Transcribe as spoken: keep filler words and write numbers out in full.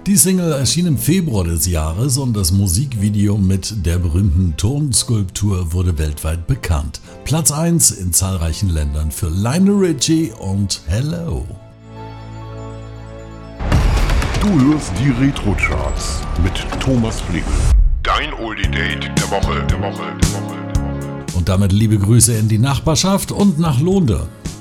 Die Single erschien im Februar des Jahres und das Musikvideo mit der berühmten Tonskulptur wurde weltweit bekannt. Platz eins in zahlreichen Ländern für Lionel Richie und Hello. Du hörst die Retro-Charts mit Thomas Flick. Dein Oldie-Date der Woche, der Woche, der Woche, der Woche. Und damit liebe Grüße in die Nachbarschaft und nach Lohnde.